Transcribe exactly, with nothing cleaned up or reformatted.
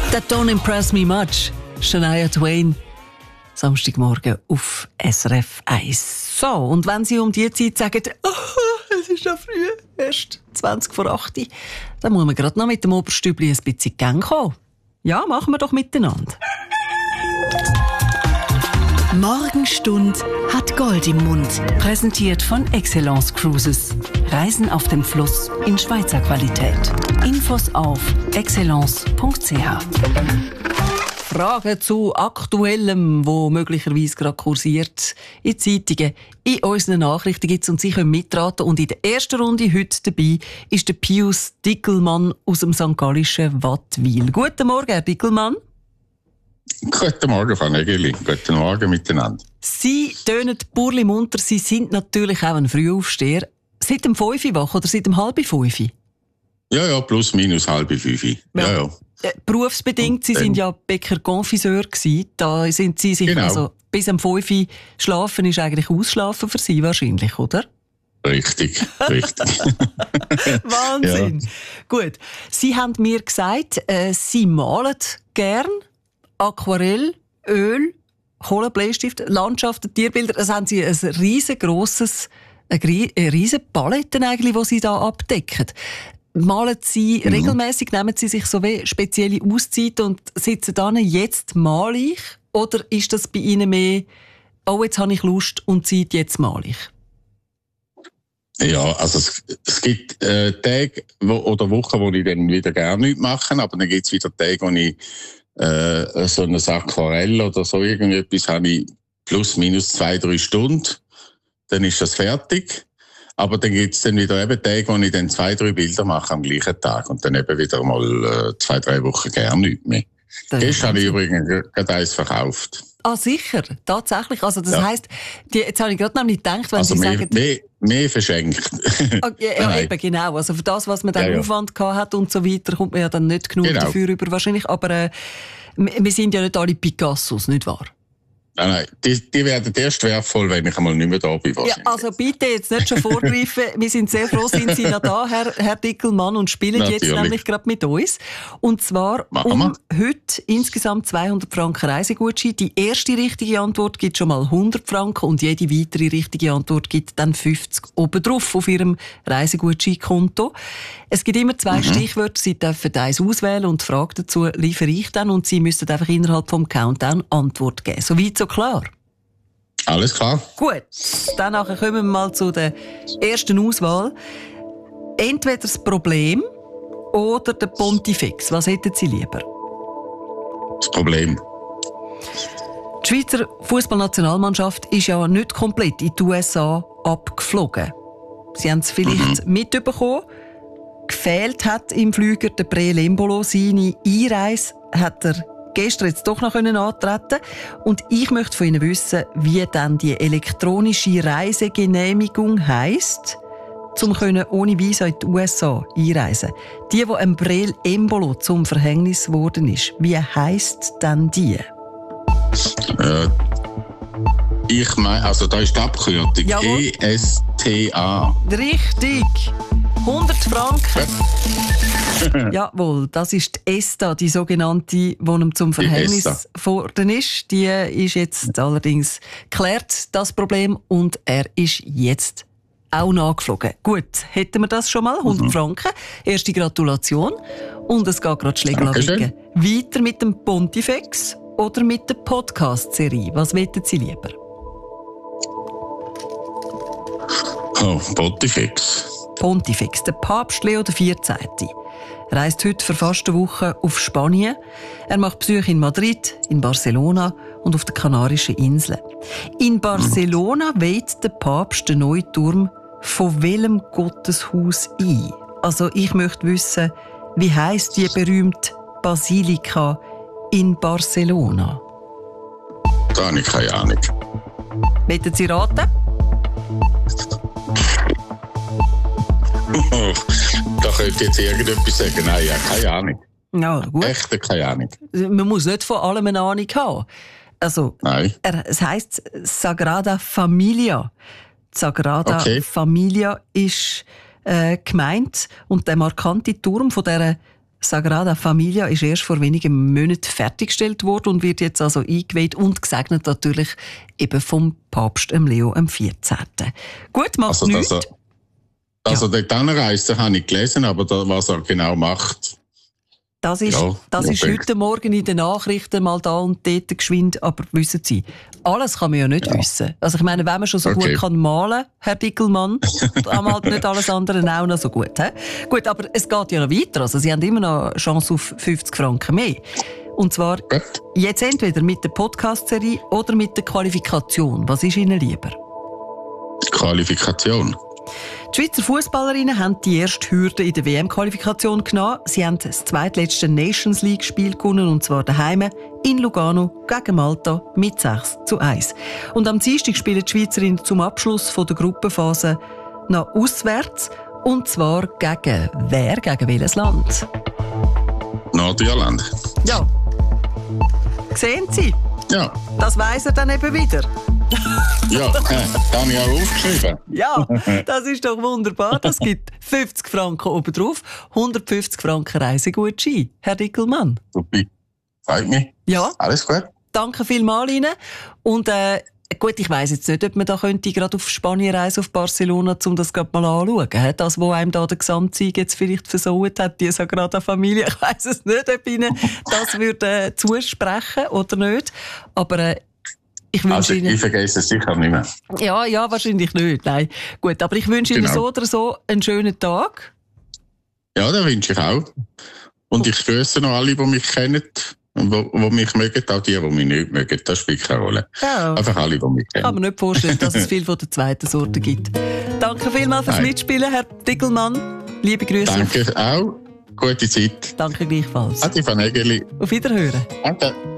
That don't impress me much. Shania Twain. Samstagmorgen auf S R F eins. So, und wenn Sie um die Zeit sagen, oh, es ist ja früh, erst zwanzig vor acht, dann muss man gerade noch mit dem Oberstübli ein bisschen in die Gang kommen. Ja, machen wir doch miteinander. Morgenstund hat Gold im Mund. Präsentiert von Excellence Cruises. Reisen auf dem Fluss in Schweizer Qualität. Infos auf excellence punkt c h. Fragen zu Aktuellem, wo möglicherweise gerade kursiert in Zeitungen, in unseren Nachrichten gibt es und Sie können mitraten. Und in der ersten Runde heute dabei ist der Pius Dickelmann aus dem Sankt Gallischen Wattwil. Guten Morgen, Herr Dickelmann. Guten Morgen, Frau Nägeli. Guten Morgen miteinander. Sie tönen burli munter. Sie sind natürlich auch ein Frühaufsteher. Seit dem fünf Uhr wach oder seit dem halb fünf? Ja, ja, plus minus halb fünf. Ja, ja. ja. Äh, berufsbedingt, Sie sind ja Bäcker-Konfiseur gewesen. Da sind Sie sich, Genau. also bis am fünf Uhr schlafen ist eigentlich Ausschlafen für Sie wahrscheinlich, oder? Richtig, richtig. Wahnsinn. Ja. Gut. Sie haben mir gesagt, äh, Sie malen gern Aquarell, Öl, Kohlenbleistift, Landschaften, Tierbilder. Das haben Sie ein riesengroßes, eine riesige Palette eigentlich, die Sie da abdecken. Malen Sie mhm. regelmäßig, nehmen Sie sich so wie spezielle Auszeiten und sitzen dann, jetzt male ich? Oder ist das bei Ihnen mehr, oh, jetzt habe ich Lust und Zeit, jetzt male ich? Ja, also es, es gibt äh, Tage wo, oder Wochen, wo ich dann wieder gerne nichts mache, aber dann gibt es wieder Tage, wo ich äh, so ein Aquarell oder so irgendetwas habe ich plus minus zwei, drei Stunden, dann ist das fertig. Aber dann gibt es dann wieder eben Tage, wo ich dann zwei, drei Bilder mache am gleichen Tag und dann eben wieder mal äh, zwei, drei Wochen gerne nichts mehr. Das Gestern habe ich übrigens gerade eins verkauft. Ah, sicher, tatsächlich. Also das ja. heisst, die, jetzt habe ich gerade nämlich gedacht, wenn also Sie mehr, sagen... Mehr, mehr verschenkt. Okay, ja, eben, genau. Also für das, was man dann ja, ja. Aufwand gehabt hat und so weiter, kommt man ja dann nicht genug genau. dafür über wahrscheinlich. Aber äh, wir sind ja nicht alle Picassos, nicht wahr? Nein, nein, die, die werden erst wertvoll, wenn ich einmal nicht mehr da bin. Ja, also bitte jetzt nicht schon vorgreifen. Wir sind sehr froh, sind Sie noch da, Herr, Herr Dickelmann, und spielen Natürlich. jetzt nämlich gerade mit uns. Und zwar Machen um wir. heute insgesamt zweihundert Franken Reisegutschein. Die erste richtige Antwort gibt schon mal hundert Franken und jede weitere richtige Antwort gibt dann fünfzig obendrauf auf Ihrem Reisegutscheinkonto. Es gibt immer zwei mhm. Stichwörter. Sie dürfen eins auswählen und die Frage dazu liefere ich dann und Sie müssen einfach innerhalb vom Countdown Antwort geben. Soweit so klar? Alles klar. Gut, dann kommen wir mal zu der ersten Auswahl. Entweder das Problem oder der Pontifex. Was hätten Sie lieber? Das Problem. Die Schweizer Fußballnationalmannschaft ist ja nicht komplett in die U S A abgeflogen. Sie haben es vielleicht mhm. mitbekommen. Gefehlt hat im Flüger der Breel Embolo. Seine Einreise hat er gestern jetzt doch noch antreten können. Und ich möchte von Ihnen wissen, wie dann die elektronische Reisegenehmigung heisst, um ohne Visa in die U S A einreisen. Die, die einem Breel Embolo zum Verhängnis geworden ist, wie heisst denn die? Äh, ich meine, also da ist die Abkürzung Jawohl. E S T A. Richtig! hundert Franken. Jawohl, das ist die ESTA, die sogenannte, die ihm zum Verhängnis geworden ist. Die ist jetzt allerdings geklärt, das Problem, und er ist jetzt auch nachgeflogen. Gut, hätten wir das schon mal, hundert mhm. Franken. Erste Gratulation. Und es geht gerade Schlägerlawicken. Weiter mit dem Pontifex oder mit der Podcast-Serie. Was wollen Sie lieber? Oh, Pontifex. Pontifex, der Papst Leo der vierzehnte reist heute für fast eine Woche auf Spanien. Er macht Besuche in Madrid, in Barcelona und auf den Kanarischen Inseln. In Barcelona weiht der Papst den neuen Turm von welchem Gotteshaus ein? Also ich möchte wissen, wie heisst die berühmte Basilika in Barcelona? Da habe ich keine Ahnung. Wollen Sie raten? Da könnte jetzt irgendetwas sagen. Nein, ja, keine Ahnung. Ja, gut. Echt keine Ahnung. Man muss nicht von allem eine Ahnung haben. Also, Nein. Er, es heisst Sagrada Familia. Sagrada okay. Familia ist äh, gemeint und der markante Turm von dieser Sagrada Familia ist erst vor wenigen Monaten fertiggestellt worden und wird jetzt also eingeweiht und gesegnet natürlich eben vom Papst Leo der vierzehnten Gut, macht also, nichts. Dass er, dass Ja. er dort hinreist, habe ich gelesen, aber da, was er genau macht, Das ist, Ja, das ja, ist denke. heute Morgen in den Nachrichten mal da und dort geschwind, aber wissen Sie, alles kann man ja nicht Ja. wissen. Also ich meine, wenn man schon so Okay. gut kann malen, Herr Dickelmann, dann halt nicht alles andere auch noch so gut. He? Gut, aber es geht ja noch weiter. Also Sie haben immer noch eine Chance auf fünfzig Franken mehr. Und zwar gut, jetzt entweder mit der Podcast-Serie oder mit der Qualifikation. Was ist Ihnen lieber? die Qualifikation. Die Schweizer Fußballerinnen haben die erste Hürde in der W M-Qualifikation genommen. Sie haben das zweitletzte Nations League-Spiel gewonnen, und zwar daheim in Lugano gegen Malta mit sechs zu eins. Und am Dienstag spielen die Schweizerinnen zum Abschluss von der Gruppenphase noch auswärts. Und zwar gegen wer? Gegen welches Land? Nordirland. Ja. Sehen Sie? Ja, Das weiss er dann eben wieder. ja, äh, das habe ich auch aufgeschrieben. Ja, das ist doch wunderbar. Das gibt fünfzig Franken obendrauf, hundertfünfzig Franken Reisegutschein. Herr Dickelmann. Super. Freut mich. Ja, Alles gut. danke vielmals Ihnen. Und äh, gut, ich weiss jetzt nicht, ob man da könnte gerade auf Spanien reisen, auf Barcelona, um das gerade mal anzuschauen. He? Das, wo einem da der Gesamtsieg jetzt vielleicht versaut hat, die Sagrada Familie. Ich weiss es nicht, ob Ihnen das würde äh, zusprechen oder nicht. Aber äh, ich wünsche Also, Ihnen... ich vergesse es sicher nicht mehr. Ja, ja, wahrscheinlich nicht. Nein. Gut, aber ich wünsche Ihnen Genau. so oder so einen schönen Tag. Ja, das wünsche ich auch. Und ich grüße noch alle, die mich kennen, und die, die mich mögen, auch die, die mich nicht mögen. Das spielt keine Rolle. Ja. Einfach alle, die mich Kann kennen. man nicht vorstellen, dass es viel von der zweiten Sorte gibt. Danke vielmals fürs Nein. Mitspielen, Herr Dickelmann. Liebe Grüße. Danke auch. Gute Zeit. Danke gleichfalls. Adi van Egeli. Auf Wiederhören. Danke.